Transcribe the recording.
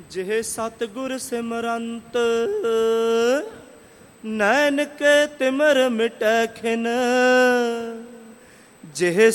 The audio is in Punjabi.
ਜਿਹ ਸਤਿਗੁਰ ਸਿਮਰੰਤ ਨੈਣ ਕੇ ਤਿਮਰ ਮਿਟੈ ਖਿਨ। ਜਿਹ